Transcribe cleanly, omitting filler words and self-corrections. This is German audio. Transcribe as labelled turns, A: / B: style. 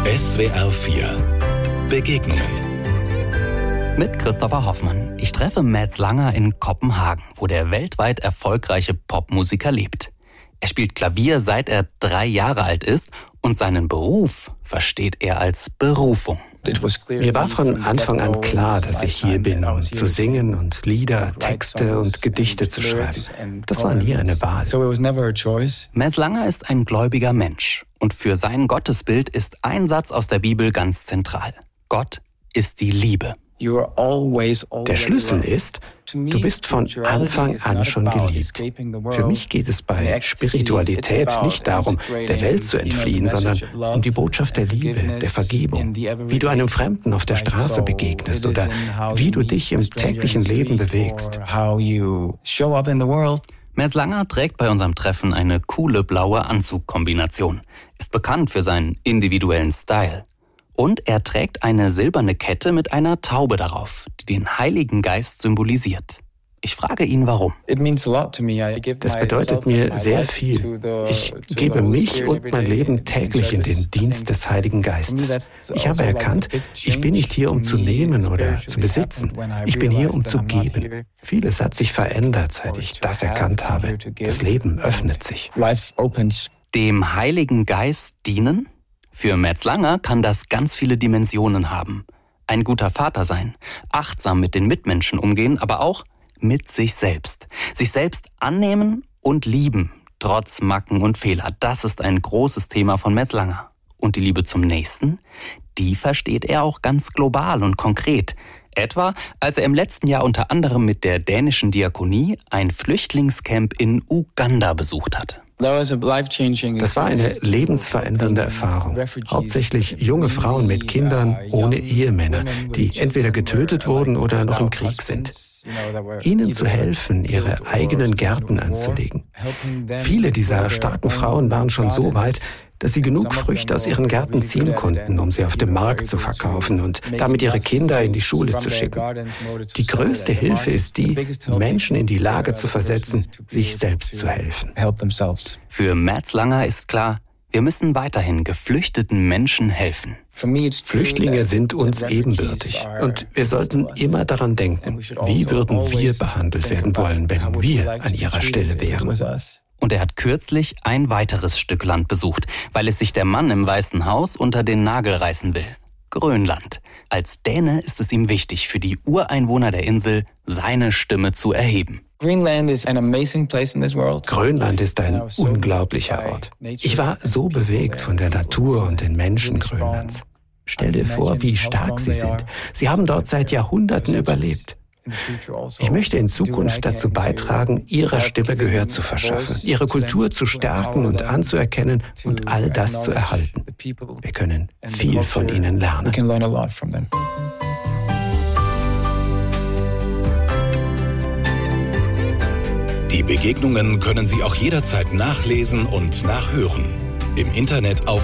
A: SWR 4 Begegnungen
B: mit Christopher Hoffmann. Ich treffe Mads Langer in Kopenhagen, wo der weltweit erfolgreiche Popmusiker lebt. Er spielt Klavier, seit er 3 Jahre alt ist, und seinen Beruf versteht er als Berufung.
C: Mir war von Anfang an klar, dass ich hier bin, um zu singen und Lieder, Texte und Gedichte zu schreiben. Das war nie eine Wahl.
B: Mads Langer ist ein gläubiger Mensch. Und für sein Gottesbild ist ein Satz aus der Bibel ganz zentral. Gott ist die Liebe.
C: Der Schlüssel ist, du bist von Anfang an schon geliebt. Für mich geht es bei Spiritualität nicht darum, der Welt zu entfliehen, sondern um die Botschaft der Liebe, der Vergebung, wie du einem Fremden auf der Straße begegnest oder wie du dich im täglichen Leben bewegst.
B: Mads Langer trägt bei unserem Treffen eine coole blaue Anzugkombination, ist bekannt für seinen individuellen Style. Und er trägt eine silberne Kette mit einer Taube darauf, die den Heiligen Geist symbolisiert. Ich frage ihn, warum.
C: Das bedeutet mir sehr viel. Ich gebe mich und mein Leben täglich in den Dienst des Heiligen Geistes. Ich habe erkannt, ich bin nicht hier, um zu nehmen oder zu besitzen. Ich bin hier, um zu geben. Vieles hat sich verändert, seit ich das erkannt habe. Das Leben öffnet sich.
B: Dem Heiligen Geist dienen? Für Mads Langer kann das ganz viele Dimensionen haben. Ein guter Vater sein, achtsam mit den Mitmenschen umgehen, aber auch mit sich selbst. Sich selbst annehmen und lieben, trotz Macken und Fehler. Das ist ein großes Thema von Mads Langer. Und die Liebe zum Nächsten, die versteht er auch ganz global und konkret. Etwa, als er im letzten Jahr unter anderem mit der dänischen Diakonie ein Flüchtlingscamp in Uganda besucht hat.
C: Das war eine lebensverändernde Erfahrung. Hauptsächlich junge Frauen mit Kindern ohne Ehemänner, die entweder getötet wurden oder noch im Krieg sind. Ihnen zu helfen, ihre eigenen Gärten anzulegen. Viele dieser starken Frauen waren schon so weit, dass sie genug Früchte aus ihren Gärten ziehen konnten, um sie auf dem Markt zu verkaufen und damit ihre Kinder in die Schule zu schicken. Die größte Hilfe ist die, Menschen in die Lage zu versetzen, sich selbst zu helfen.
B: Für Mads Langer ist klar, wir müssen weiterhin geflüchteten Menschen helfen.
C: Flüchtlinge sind uns ebenbürtig und wir sollten immer daran denken, wie würden wir behandelt werden wollen, wenn wir an ihrer Stelle wären.
B: Und er hat kürzlich ein weiteres Stück Land besucht, weil es sich der Mann im Weißen Haus unter den Nagel reißen will. Grönland. Als Däne ist es ihm wichtig, für die Ureinwohner der Insel seine Stimme zu erheben.
C: Grönland ist ein unglaublicher Ort. Ich war so bewegt von der Natur und den Menschen Grönlands. Stell dir vor, wie stark sie sind. Sie haben dort seit Jahrhunderten überlebt. Ich möchte in Zukunft dazu beitragen, ihrer Stimme Gehör zu verschaffen, ihre Kultur zu stärken und anzuerkennen und all das zu erhalten. Wir können viel von ihnen lernen.
A: Die Begegnungen können Sie auch jederzeit nachlesen und nachhören. Im Internet auf